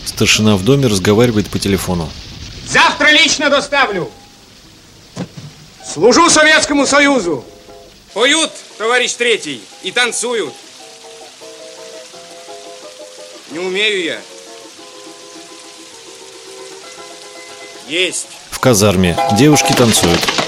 Старшина в доме разговаривает по телефону. Завтра лично доставлю. Служу Советскому Союзу. Поют, товарищ третий, и танцуют. Не умею я. Есть. В казарме девушки танцуют.